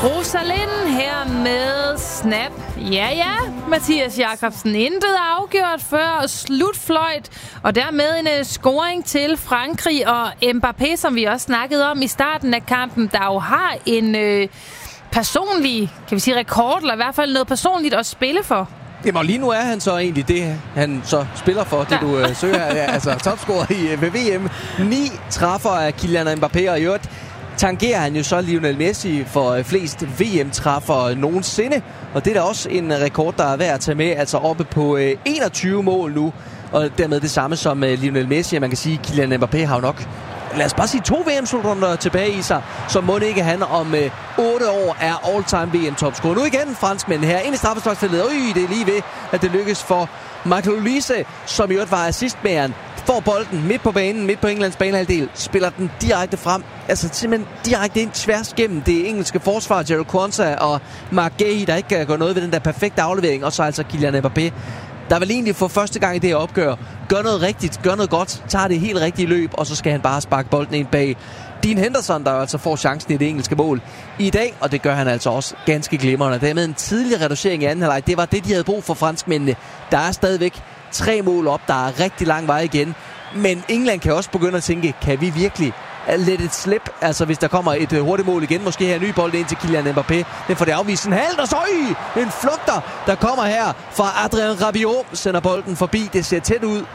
Rosalind her med Snap. Ja, Mathias Jakobsen. Intet afgjort før slutfløjt, og dermed en scoring til Frankrig og Mbappé, som vi også snakkede om i starten af kampen, der jo har en personlig, kan vi sige, rekord, eller i hvert fald noget personligt at spille for. Jamen, og lige nu er han så egentlig det, han så spiller for, det du søger, altså topscorer i VM. 9 træffer af Kylian Mbappé, og i øvrigt tangerer han jo så Lionel Messi for flest VM-træffer nogensinde. Og det er da også en rekord, der er værd at tage med, altså oppe på 21 mål nu. Og dermed det samme som Lionel Messi. Man kan sige, at Kylian Mbappé har jo nok, lad os bare sige, 2 VM-slutrunder tilbage i sig. Så må det ikke han om 8 år er all-time VM-topscorer. Nu igen franskmænd her ind i straffesparksfeltet. Det er lige ved, at det lykkes for Michael Olise, som i øvrigt var assistmageren. Får bolden midt på banen, midt på Englands banehalvdel, spiller den direkte frem. Altså simpelthen direkte ind tværs gennem det engelske forsvar, Gerald Quansah og Mark Gay, der ikke kan gøre noget ved den der perfekte aflevering. Og så altså Kylian Mbappé, der vil egentlig for første gang i det her opgør gør noget rigtigt, gør noget godt, tager det helt rigtige løb, og så skal han bare sparke bolden ind bag Dean Henderson, der altså får chancen i det engelske mål i dag, og det gør han altså også ganske glimrende. Dermed en tidlig reducering i anden halvleg, det var det, de havde brug for, franskmændene. Der er stadigvæk 3 mål op, der er rigtig lang vej igen, men England kan også begynde at tænke, kan vi virkelig let it slip? Altså hvis der kommer et hurtigt mål igen, måske her en ny bold ind til Kylian Mbappé, den får det afvist en halv, og så en flugter, der kommer her fra Adrien Rabiot, sender bolden forbi. Det ser tæt ud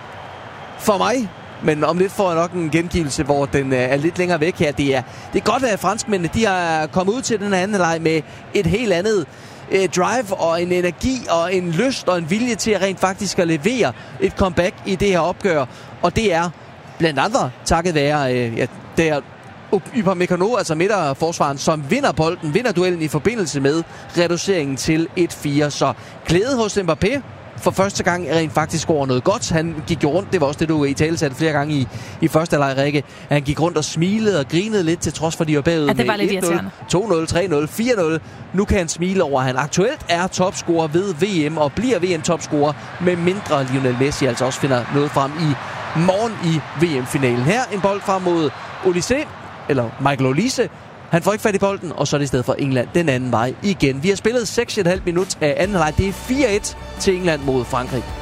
for mig, men om lidt får jeg nok en gengivelse, hvor den er lidt længere væk her. Det er godt, at franskmændene de har kommet ud til den anden halvleg med et helt andet drive og en energi og en lyst og en vilje til at rent faktisk at levere et comeback i det her opgør. Og det er blandt andet takket være der Upamecano, altså midterforsvaren, som vinder bolden, vinder duellen i forbindelse med reduceringen til 1-4. Så glæde hos Mbappé. For første gang rent faktisk over noget godt. Han gik jo rundt, det var også det, du i tale satte flere gange i første halvleg, Rikke. Han gik rundt og smilede og grinede lidt, til trods for, de var bagud med 1-0, 2-0, 3-0, 4-0. Nu kan han smile over, at han aktuelt er topscorer ved VM og bliver VM-topscorer, med mindre Lionel Messi altså også finder noget frem i morgen i VM-finalen. Her en bold frem mod Olise, eller Michael Olise. Han får ikke fat i bolden, og så er det i stedet for England den anden vej igen. Vi har spillet 6,5 minut af anden halvleg. Det er 4-1 til England mod Frankrig.